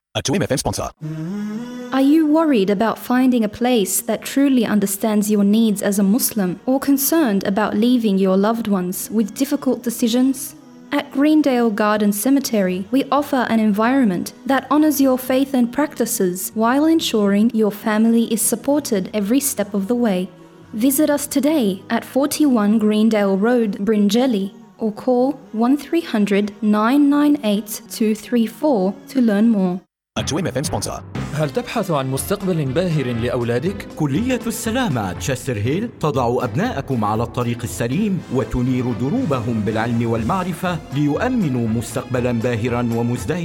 A 2M FM sponsor. Are you worried about finding a place that truly understands your needs as a Muslim, or concerned about leaving your loved ones with difficult decisions? At Greendale Garden Cemetery, we offer an environment that honors your faith and practices while ensuring your family is supported every step of the way. Visit us today at 41 Greendale Road, Bringelly, or call 1300 998 234 to learn more. A 2M FM sponsor. هل تبحث عن مستقبل باهر لأولادك؟ كلية السلامة تشستر هيل تضع أبناءكم على الطريق السليم وتنير دروبهم بالعلم والمعرفة ليؤمنوا مستقبلا باهرا ومزدهرا.